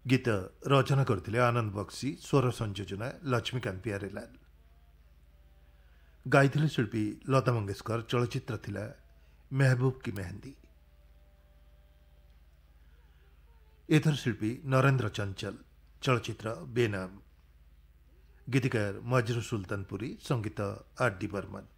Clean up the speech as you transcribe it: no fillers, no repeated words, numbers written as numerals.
गीत रचना करथिले आनंद बक्सी, स्वर संयोजना लक्ष्मीकांत प्यारेलाल। गाइथिले शिल्पी लता मंगेशकर। चलचित्र थिला महबूब की मेहंदी। एथर शिल्पी नरेंद्र चंचल। चलचित्र बेनाम। गीतिकार मजरू सुल्तानपुरी। संगीत आर डी बर्मन।